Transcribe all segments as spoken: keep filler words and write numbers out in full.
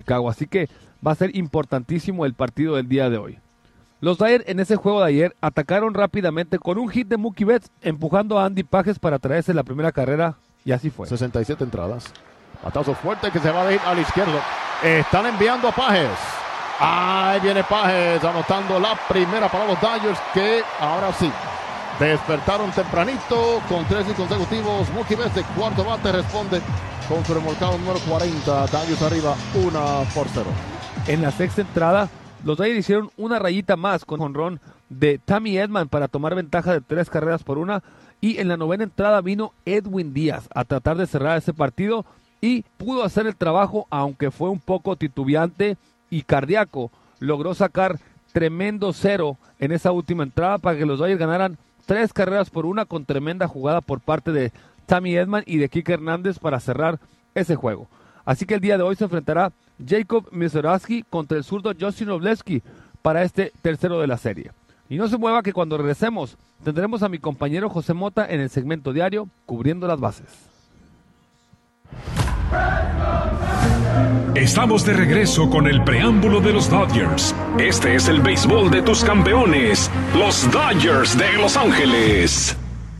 Chicago. Así que va a ser importantísimo el partido del día de hoy. Los Dodgers en ese juego de ayer atacaron rápidamente con un hit de Mookie Betts, empujando a Andy Pages para traerse la primera carrera, y así fue. sesenta y siete entradas. Batazo fuerte que se va a ir al izquierdo. Están enviando a Pages. Ahí viene Pages anotando la primera para los Dodgers, que ahora sí despertaron tempranito con tres consecutivos. Mookie Betts de cuarto bate responde con su remolcado número cuarenta. Dodgers arriba uno por cero. En la sexta entrada, los Dodgers hicieron una rayita más con jonrón de Tommy Edman para tomar ventaja de tres carreras por una. Y en la novena entrada vino Edwin Díaz a tratar de cerrar ese partido y pudo hacer el trabajo, aunque fue un poco titubeante y cardíaco. Logró sacar tremendo cero en esa última entrada para que los Dodgers ganaran tres carreras por una, con tremenda jugada por parte de Tommy Edman y de Kike Hernández para cerrar ese juego. Así que el día de hoy se enfrentará Jacob Misiorowski contra el zurdo Justin Robleski para este tercero de la serie. Y no se mueva, que cuando regresemos tendremos a mi compañero José Mota en el segmento diario Cubriendo las Bases. Estamos de regreso con el preámbulo de los Dodgers. Este es el béisbol de tus campeones, los Dodgers de Los Ángeles.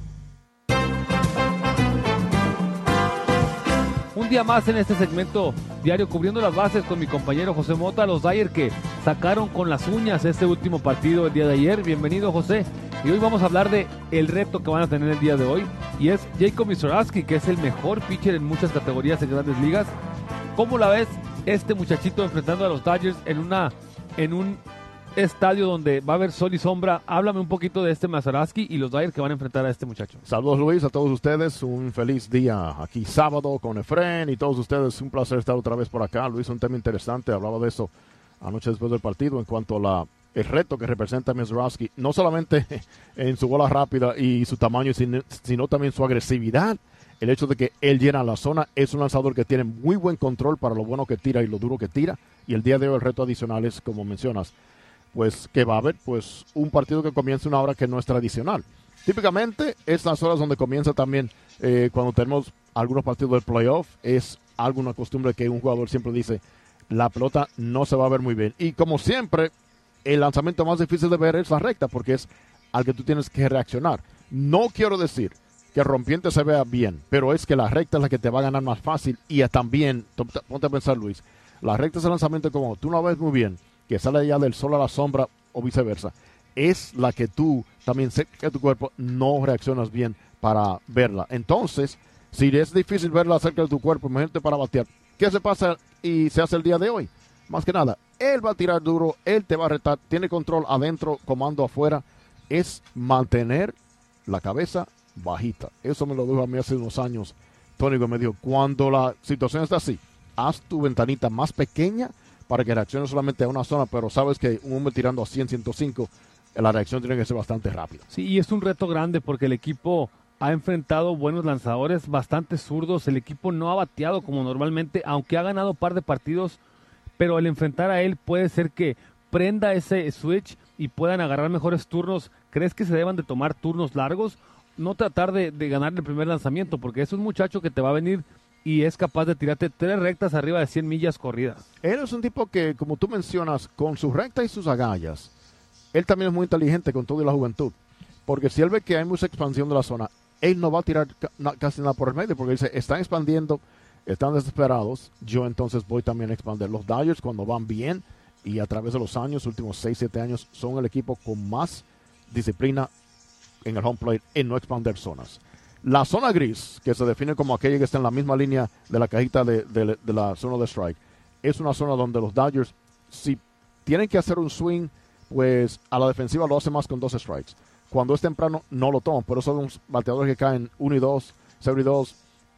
Un día más en este segmento diario Cubriendo las Bases con mi compañero José Mota. Los Dodgers que sacaron con las uñas este último partido el día de ayer. Bienvenido, José. Y hoy vamos a hablar de el reto que van a tener el día de hoy, y es Jacob Misiorowski, que es el mejor pitcher en muchas categorías en Grandes Ligas. ¿Cómo la ves este muchachito enfrentando a los Dodgers en una en un estadio donde va a haber sol y sombra? Háblame un poquito de este Misiorowski y los Dodgers que van a enfrentar a este muchacho. Saludos, Luis, a todos ustedes. Un feliz día aquí sábado con Efren y todos ustedes. Un placer estar otra vez por acá. Luis, un tema interesante. Hablaba de eso anoche después del partido en cuanto a la el reto que representa Misiorowski, no solamente en su bola rápida y su tamaño, sino, sino también su agresividad. El hecho de que él llena la zona, es un lanzador que tiene muy buen control para lo bueno que tira y lo duro que tira. Y el día de hoy el reto adicional es, como mencionas, pues que va a haber pues un partido que comienza una hora que no es tradicional. Típicamente es las horas donde comienza también eh, cuando tenemos algunos partidos del playoff. Es alguna costumbre que un jugador siempre dice, la pelota no se va a ver muy bien. Y como siempre, el lanzamiento más difícil de ver es la recta, porque es al que tú tienes que reaccionar. No quiero decir que el rompiente se vea bien, pero es que la recta es la que te va a ganar más fácil. Y también, ponte a pensar, Luis, la recta es el lanzamiento como tú no ves muy bien, que sale ya del sol a la sombra o viceversa, es la que tú también sé que tu cuerpo no reaccionas bien para verla. Entonces, si es difícil verla cerca de tu cuerpo, imagínate para batear. ¿Qué se pasa y se hace el día de hoy? Más que nada, él va a tirar duro, él te va a retar, tiene control adentro, comando afuera. Es mantener la cabeza bajita. Eso me lo dijo a mí hace unos años. Tónico me dijo, cuando la situación está así, haz tu ventanita más pequeña para que reaccione solamente a una zona, pero sabes que un hombre tirando a cien, ciento cinco, la reacción tiene que ser bastante rápida. Sí, y es un reto grande porque el equipo ha enfrentado buenos lanzadores, bastante zurdos. El equipo no ha bateado como normalmente, aunque ha ganado un par de partidos, pero al enfrentar a él puede ser que prenda ese switch y puedan agarrar mejores turnos. ¿Crees que se deban de tomar turnos largos? No tratar de, de ganar el primer lanzamiento, porque es un muchacho que te va a venir y es capaz de tirarte tres rectas arriba de cien millas corridas. Él es un tipo que, como tú mencionas, con sus rectas y sus agallas, él también es muy inteligente con todo y la juventud. Porque si él ve que hay mucha expansión de la zona, él no va a tirar ca- na- casi nada por el medio, porque dice, están expandiendo, están desesperados, yo entonces voy también a expandir. Los Dodgers, cuando van bien, y a través de los años, últimos seis, siete años, son el equipo con más disciplina en el home plate en no expandir zonas. La zona gris, que se define como aquella que está en la misma línea de la cajita de, de, de la zona de strike, es una zona donde los Dodgers, si tienen que hacer un swing, pues a la defensiva lo hacen más con dos strikes. Cuando es temprano, no lo toman. Por eso son los bateadores que caen uno y dos, cero y dos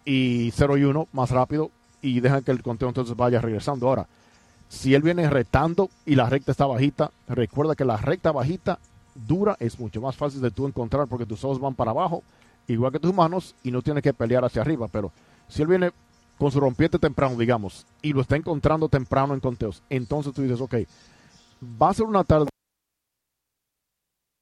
y cero y uno más rápido y dejan que el conteo entonces vaya regresando. Ahora, si él viene retando y la recta está bajita, recuerda que la recta bajita dura es mucho más fácil de tú encontrar porque tus ojos van para abajo, igual que tus manos, y no tienes que pelear hacia arriba. Pero si él viene con su rompiente temprano, digamos, y lo está encontrando temprano en conteos, entonces tú dices, ok, va a ser una tarde.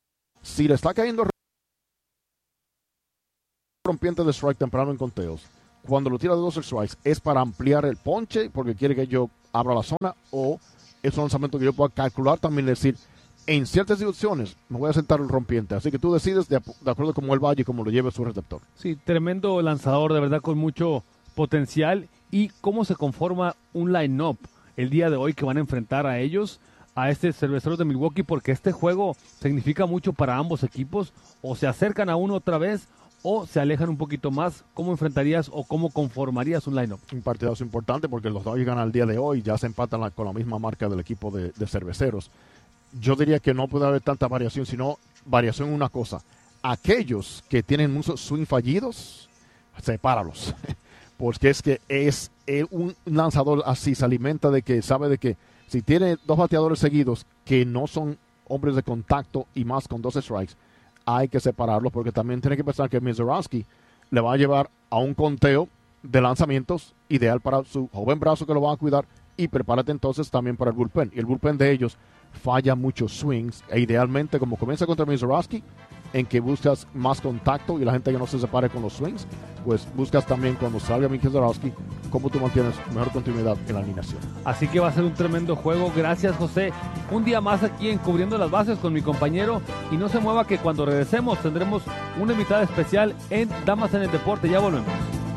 Si le está cayendo rompiente de strike temprano en conteos, cuando lo tira de dos strikes, ¿es para ampliar el ponche porque quiere que yo abra la zona o es un lanzamiento que yo pueda calcular también, decir, en ciertas situaciones me voy a sentar el rompiente? Así que tú decides de, de acuerdo con cómo él vaya y cómo lo lleve su receptor. Sí, tremendo lanzador, de verdad, con mucho potencial. ¿Y cómo se conforma un line-up el día de hoy que van a enfrentar a ellos, a este Cerveceros de Milwaukee? Porque este juego significa mucho para ambos equipos. O se acercan a uno otra vez o se alejan un poquito más. ¿Cómo enfrentarías o cómo conformarías un line-up? Un partidazo importante porque los Dodgers ganan el día de hoy, ya se empatan la, con la misma marca del equipo de, de Cerveceros. Yo diría que no puede haber tanta variación, sino variación en una cosa. Aquellos que tienen muchos swing fallidos, sepáralos. Porque es que es eh, un lanzador así, se alimenta de que sabe de que si tiene dos bateadores seguidos que no son hombres de contacto y más con dos strikes, hay que separarlos porque también tiene que pensar que Mizorowski le va a llevar a un conteo de lanzamientos ideal para su joven brazo que lo va a cuidar, y prepárate entonces también para el bullpen. Y el bullpen de ellos falla muchos swings e idealmente como comienza contra Mizorowski, en que buscas más contacto y la gente que no se separe con los swings, pues buscas también cuando salga Mizorowski cómo tú mantienes mejor continuidad en la alineación. Así que va a ser un tremendo juego. Gracias, José. Un día más aquí en Cubriendo las Bases con mi compañero, y no se mueva que cuando regresemos tendremos una invitada especial en Damas en el Deporte. Ya volvemos.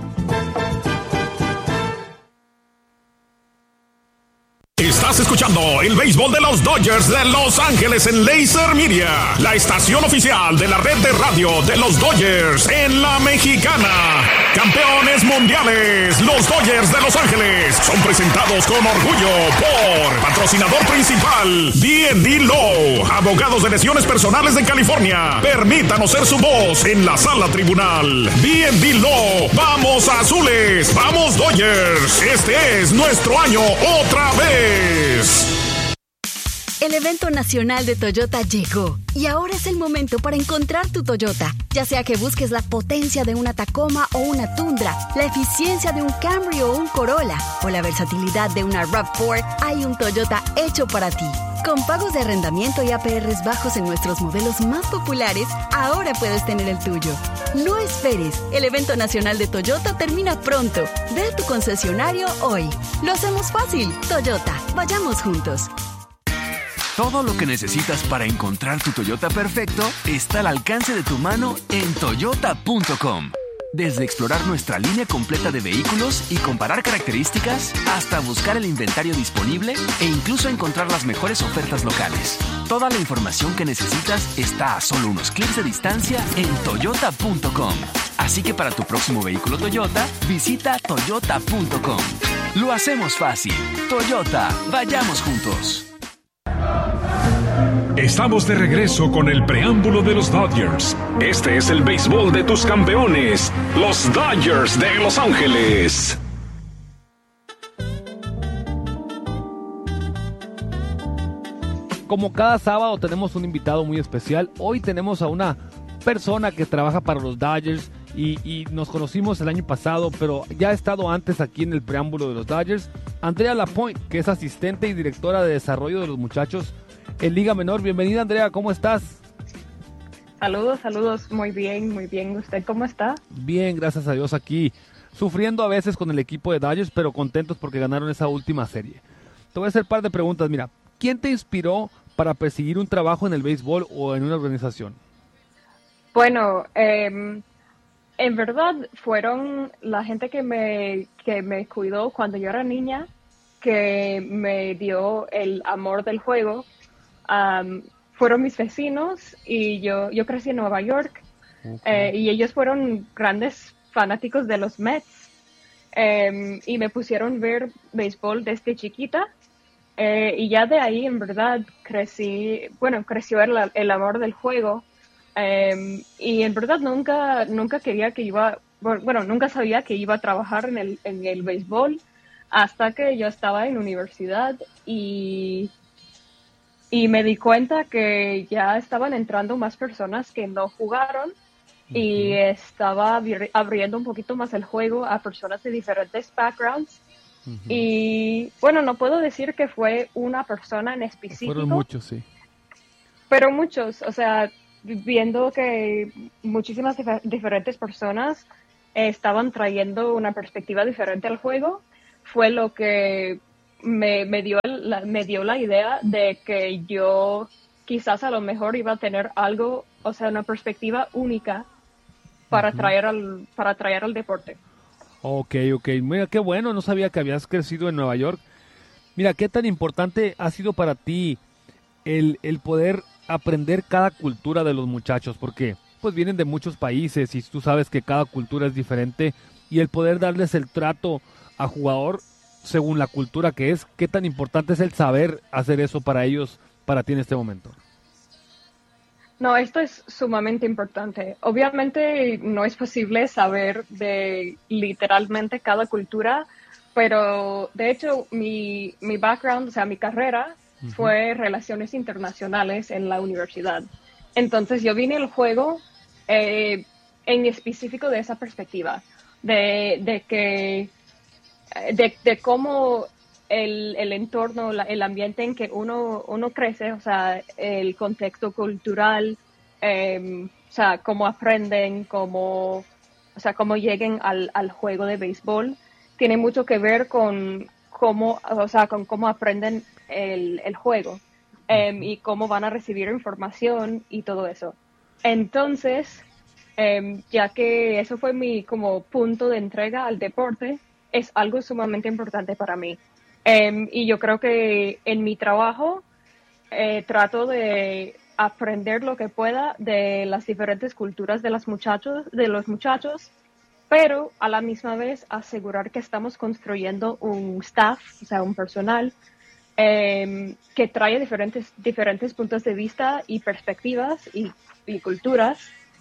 Estás escuchando el béisbol de los Dodgers de Los Ángeles en Laser Media, la estación oficial de la red de radio de los Dodgers en la Mexicana. Campeones mundiales, los Dodgers de Los Ángeles son presentados con orgullo por patrocinador principal D and D Law, abogados de lesiones personales de California. Permítanos ser su voz en la sala tribunal. D and D Law, vamos azules, vamos Dodgers. Este es nuestro año otra vez. El evento nacional de Toyota llegó y ahora es el momento para encontrar tu Toyota. Ya sea que busques la potencia de una Tacoma o una Tundra, la eficiencia de un Camry o un Corolla, o la versatilidad de una RAV cuatro, hay un Toyota hecho para ti. Con pagos de arrendamiento y A P Rs bajos en nuestros modelos más populares, ahora puedes tener el tuyo. No esperes, el evento nacional de Toyota termina pronto. Ve a tu concesionario hoy. Lo hacemos fácil. Toyota, vayamos juntos. Todo lo que necesitas para encontrar tu Toyota perfecto está al alcance de tu mano en toyota punto com. Desde explorar nuestra línea completa de vehículos y comparar características, hasta buscar el inventario disponible e incluso encontrar las mejores ofertas locales. Toda la información que necesitas está a solo unos clics de distancia en toyota punto com. Así que para tu próximo vehículo Toyota, visita toyota punto com. Lo hacemos fácil. Toyota, vayamos juntos. Estamos de regreso con el preámbulo de los Dodgers. Este es el béisbol de tus campeones, los Dodgers de Los Ángeles. Como cada sábado tenemos un invitado muy especial. Hoy tenemos a una persona que trabaja para los Dodgers y, y nos conocimos el año pasado, pero ya ha estado antes aquí en el preámbulo de los Dodgers. Andrea Lapointe, que es asistente y directora de desarrollo de los muchachos en Liga Menor. Bienvenida, Andrea, ¿cómo estás? Saludos, saludos, muy bien, muy bien. ¿Usted cómo está? Bien, gracias a Dios, aquí sufriendo a veces con el equipo de Dodgers, pero contentos porque ganaron esa última serie. Te voy a hacer un par de preguntas. Mira, ¿quién te inspiró para perseguir un trabajo en el béisbol o en una organización? Bueno, eh, en verdad fueron la gente que me, que me cuidó cuando yo era niña, que me dio el amor del juego. Um, fueron mis vecinos y yo, yo crecí en Nueva York. Okay. eh, y ellos fueron grandes fanáticos de los Mets eh, y me pusieron a ver béisbol desde chiquita eh, y ya de ahí en verdad crecí, bueno, creció el, el amor del juego eh, y en verdad nunca, nunca quería que iba, bueno, nunca sabía que iba a trabajar en el, en el béisbol hasta que yo estaba en universidad y Y me di cuenta que ya estaban entrando más personas que no jugaron uh-huh. y estaba abri- abriendo un poquito más el juego a personas de diferentes backgrounds. Uh-huh. Y bueno, no puedo decir que fue una persona en específico. Fueron muchos, sí. Pero muchos, o sea, viendo que muchísimas dif- diferentes personas eh, estaban trayendo una perspectiva diferente al juego, fue lo que me, me, dio la, me dio la idea de que yo quizás a lo mejor iba a tener algo, o sea, una perspectiva única para uh-huh. traer al, para traer al deporte. Ok, ok. Mira, qué bueno, no sabía que habías crecido en Nueva York. Mira, qué tan importante ha sido para ti el, el poder aprender cada cultura de los muchachos, porque pues vienen de muchos países y tú sabes que cada cultura es diferente, y el poder darles el trato a jugador según la cultura que es, qué tan importante es el saber hacer eso para ellos, para ti en este momento. No, esto es sumamente importante. Obviamente no es posible saber de literalmente cada cultura, pero de hecho mi, mi background, o sea, mi carrera uh-huh. fue relaciones internacionales en la universidad. Entonces yo vine al juego eh, en específico de esa perspectiva, de, de que de, de cómo el, el entorno, la, el ambiente en que uno, uno crece, o sea, el contexto cultural, eh, o sea, cómo aprenden, cómo, o sea, cómo lleguen al, al juego de béisbol, tiene mucho que ver con cómo, o sea, con cómo aprenden el, el juego eh, y cómo van a recibir información y todo eso. Entonces, eh, ya que eso fue mi como punto de entrega al deporte, es algo sumamente importante para mí. Um, y yo creo que en mi trabajo eh, trato de aprender lo que pueda de las diferentes culturas de los muchachos, de los muchachos, pero a la misma vez asegurar que estamos construyendo un staff, o sea, un personal um, que trae diferentes, diferentes puntos de vista y perspectivas y, y culturas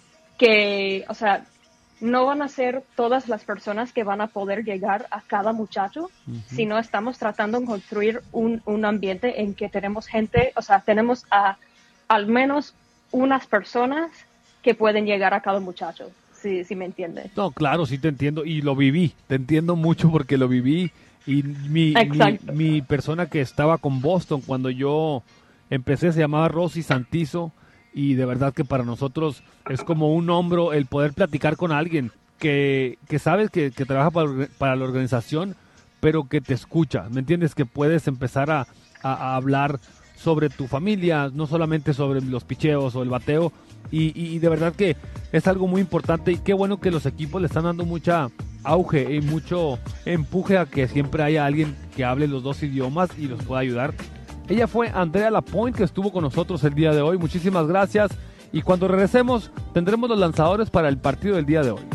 que, o sea, no van a ser todas las personas que van a poder llegar a cada muchacho, uh-huh. sino estamos tratando de construir un, un ambiente en que tenemos gente, o sea, tenemos a al menos unas personas que pueden llegar a cada muchacho, si, si me entiendes. No, claro, sí te entiendo, y lo viví, te entiendo mucho porque lo viví, y mi, mi, mi persona que estaba con Boston cuando yo empecé se llamaba Rosy Santizo, y de verdad que para nosotros es como un hombro el poder platicar con alguien que, que sabes que, que trabaja para, para la organización, pero que te escucha, ¿me entiendes? Que puedes empezar a, a, a hablar sobre tu familia, no solamente sobre los picheos o el bateo, y, y, y de verdad que es algo muy importante, y qué bueno que los equipos le están dando mucha auge y mucho empuje a que siempre haya alguien que hable los dos idiomas y los pueda ayudar. Ella fue Andrea Lapointe, que estuvo con nosotros el día de hoy. Muchísimas gracias. Y cuando regresemos, tendremos los lanzadores para el partido del día de hoy.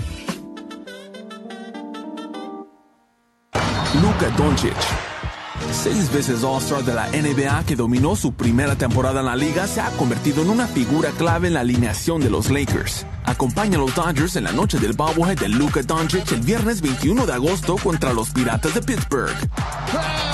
Luka Doncic, seis veces All-Star de la N B A que dominó su primera temporada en la liga, se ha convertido en una figura clave en la alineación de los Lakers. Acompaña a los Dodgers en la noche del bobblehead de Luka Doncic el viernes veintiuno de agosto contra los Piratas de Pittsburgh.